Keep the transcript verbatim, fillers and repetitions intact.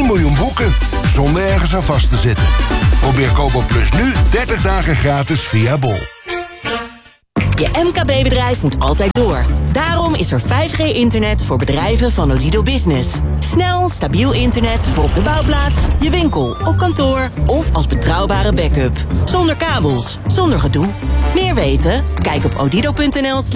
tien miljoen boeken, zonder ergens aan vast te zitten. Probeer Kobo Plus nu dertig dagen gratis via Bol. Je M K B-bedrijf moet altijd door. Daarom is er vijf G internet voor bedrijven van Odido Business. Snel, stabiel internet voor op de bouwplaats, je winkel, op kantoor of als betrouwbare backup. Zonder kabels, zonder gedoe. Meer weten? Kijk op odido punt n l.